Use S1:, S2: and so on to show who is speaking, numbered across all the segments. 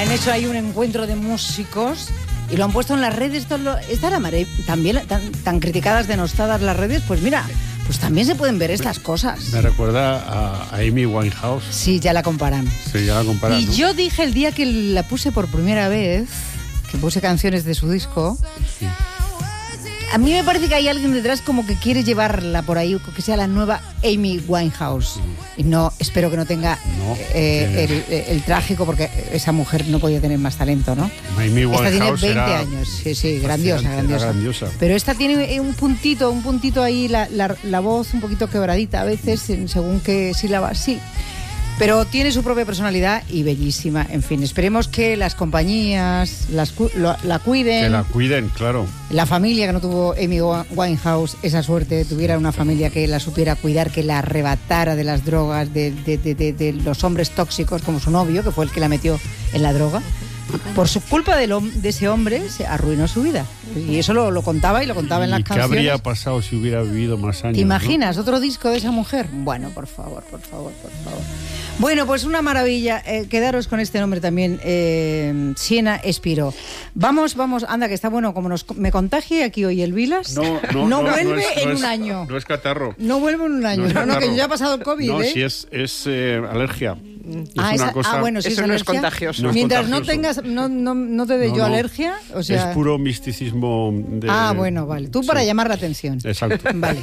S1: Han hecho ahí un encuentro de músicos y lo han puesto en las redes. También tan criticadas, denostadas las redes, pues mira, pues también se pueden ver estas cosas.
S2: Me recuerda a Amy Winehouse.
S1: Sí, ya la comparan.
S2: Sí, ya la comparan.
S1: Y
S2: ¿no?
S1: yo dije el día que la puse por primera vez, que puse canciones de su disco,
S2: Sí.
S1: a mí me parece que hay alguien detrás como que quiere llevarla por ahí, que sea la nueva Amy Winehouse. Y no, espero que no tenga el trágico, porque esa mujer no podía tener más talento, ¿no?
S2: Amy
S1: Esta tiene
S2: Winehouse
S1: 20
S2: era
S1: años, sí, grandiosa. Pero esta tiene un puntito ahí, la voz un poquito quebradita a veces, según qué sílabas, sí. Pero tiene su propia personalidad y bellísima. En fin, esperemos que las compañías la cuiden.
S2: Que la cuiden, claro.
S1: La familia que no tuvo Amy Winehouse esa suerte, tuviera una familia que la supiera cuidar, que la arrebatara de las drogas, de los hombres tóxicos como su novio, que fue el que la metió en la droga. Por su culpa de ese hombre se arruinó su vida. Y eso lo contaba, y lo contaba en las canciones.
S2: ¿Qué habría pasado si hubiera vivido más años?
S1: ¿Te imaginas,
S2: ¿no?
S1: Otro disco de esa mujer? Bueno, por favor. Bueno, pues una maravilla. Quedaros con este nombre también, Siena Espiro. Vamos, anda, que está bueno. Como me contagie aquí hoy el Vilas, no vuelve en un año.
S2: No es catarro.
S1: No vuelve en un año. No, que yo ya he pasado el COVID.
S2: No, si es alergia.
S1: Bueno, si
S3: eso
S1: es
S3: no
S1: alergia,
S3: es contagioso.
S1: Mientras no tengas, no te dé yo alergia, o sea.
S2: Es puro misticismo de.
S1: Bueno, vale. Tú para llamar la atención.
S2: Exacto.
S1: Vale.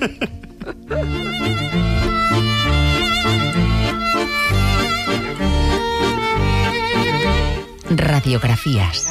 S4: Radiografías.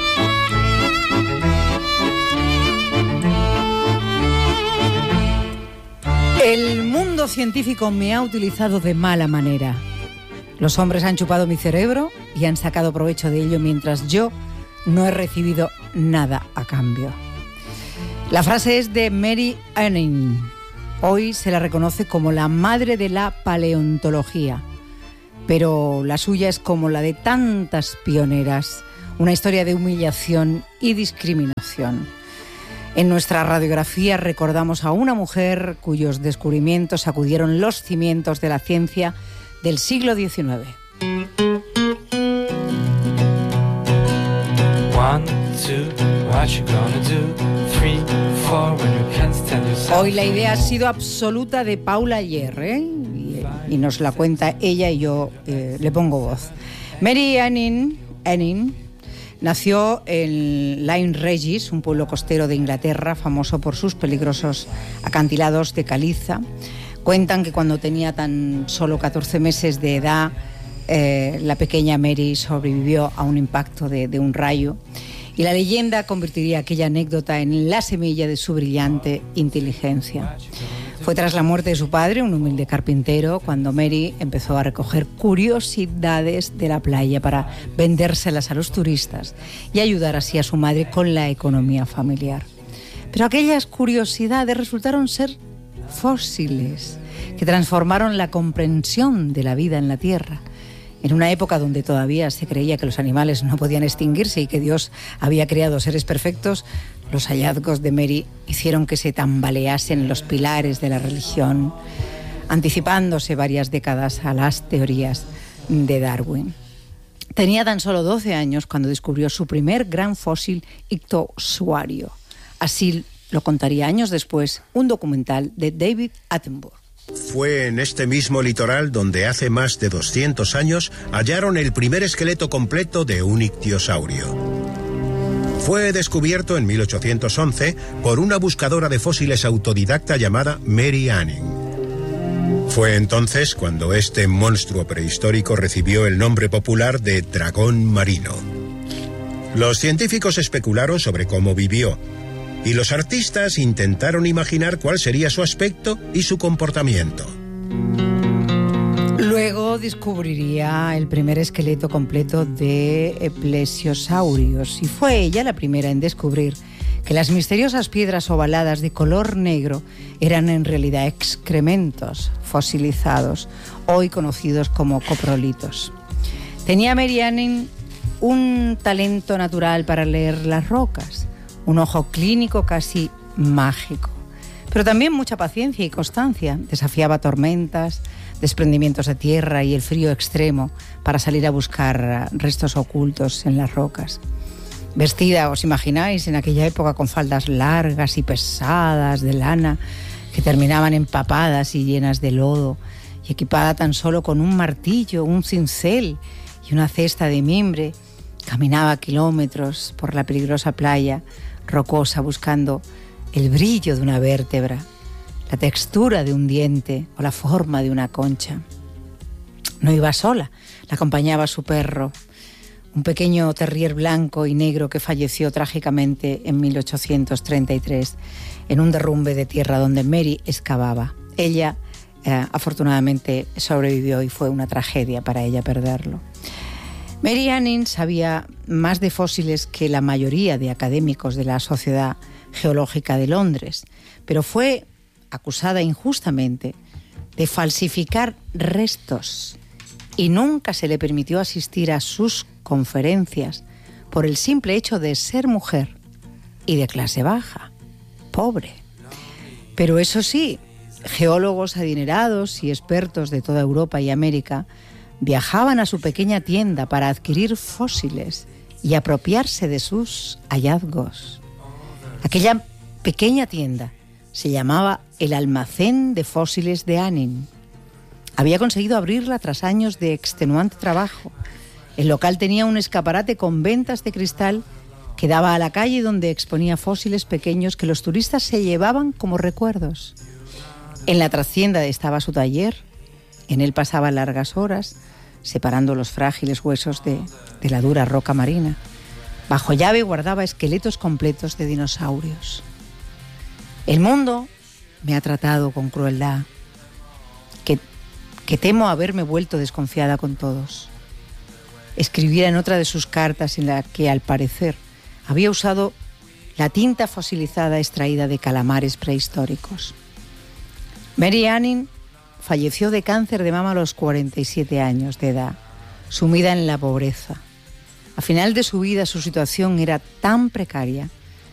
S1: El mundo científico me ha utilizado de mala manera. Los hombres han chupado mi cerebro y han sacado provecho de ello, mientras yo no he recibido nada a cambio. La frase es de Mary Anning. Hoy se la reconoce como la madre de la paleontología, pero la suya es como la de tantas pioneras, una historia de humillación y discriminación. En nuestra radiografía recordamos a una mujer cuyos descubrimientos sacudieron los cimientos de la ciencia del siglo XIX. Hoy la idea ha sido absoluta de Paula Ayer, y nos la cuenta ella y yo le pongo voz. Mary Anning nació en Lyme Regis, un pueblo costero de Inglaterra, famoso por sus peligrosos acantilados de caliza. Cuentan que cuando tenía tan solo 14 meses de edad, la pequeña Mary sobrevivió a un impacto de un rayo, y la leyenda convertiría aquella anécdota en la semilla de su brillante inteligencia. Fue tras la muerte de su padre, un humilde carpintero, cuando Mary empezó a recoger curiosidades de la playa para vendérselas a los turistas y ayudar así a su madre con la economía familiar. Pero aquellas curiosidades resultaron ser fósiles que transformaron la comprensión de la vida en la Tierra. En una época donde todavía se creía que los animales no podían extinguirse y que Dios había creado seres perfectos, los hallazgos de Mary hicieron que se tambaleasen los pilares de la religión, anticipándose varias décadas a las teorías de Darwin. Tenía tan solo 12 años cuando descubrió su primer gran fósil ictiosauro. Así lo contaría años después un documental de David Attenborough.
S5: Fue en este mismo litoral donde hace más de 200 años hallaron el primer esqueleto completo de un ictiosaurio. Fue descubierto en 1811 por una buscadora de fósiles autodidacta llamada Mary Anning. Fue entonces cuando este monstruo prehistórico recibió el nombre popular de dragón marino. Los científicos especularon sobre cómo vivió, y los artistas intentaron imaginar cuál sería su aspecto y su comportamiento.
S1: Luego descubriría el primer esqueleto completo de plesiosaurios, y fue ella la primera en descubrir que las misteriosas piedras ovaladas de color negro eran en realidad excrementos fosilizados, hoy conocidos como coprolitos. Tenía Mary Anning un talento natural para leer las rocas, un ojo clínico casi mágico, pero también mucha paciencia y constancia. Desafiaba tormentas, desprendimientos de tierra y el frío extremo para salir a buscar restos ocultos en las rocas. Vestida, os imagináis, en aquella época con faldas largas y pesadas de lana que terminaban empapadas y llenas de lodo, y equipada tan solo con un martillo, un cincel y una cesta de mimbre, caminaba kilómetros por la peligrosa playa rocosa buscando el brillo de una vértebra, la textura de un diente o la forma de una concha. No iba sola, la acompañaba su perro, un pequeño terrier blanco y negro que falleció trágicamente en 1833 en un derrumbe de tierra donde Mary excavaba. Ella, afortunadamente, sobrevivió y fue una tragedia para ella perderlo. Mary Anning sabía más de fósiles que la mayoría de académicos de la Sociedad Geológica de Londres, pero fue acusada injustamente de falsificar restos y nunca se le permitió asistir a sus conferencias por el simple hecho de ser mujer y de clase baja, pobre. Pero eso sí, geólogos adinerados y expertos de toda Europa y América viajaban a su pequeña tienda para adquirir fósiles y apropiarse de sus hallazgos. Aquella pequeña tienda se llamaba el Almacén de Fósiles de Anning. Había conseguido abrirla tras años de extenuante trabajo. El local tenía un escaparate con ventas de cristal que daba a la calle donde exponía fósiles pequeños que los turistas se llevaban como recuerdos. En la trastienda estaba su taller. En él pasaba largas horas separando los frágiles huesos de la dura roca marina. Bajo llave guardaba esqueletos completos de dinosaurios. El mundo me ha tratado con crueldad, que temo haberme vuelto desconfiada con todos. Escribiera en otra de sus cartas en la que, al parecer, había usado la tinta fosilizada extraída de calamares prehistóricos. Mary Anning falleció de cáncer de mama a los 47 años de edad, sumida en la pobreza. Al final de su vida su situación era tan precaria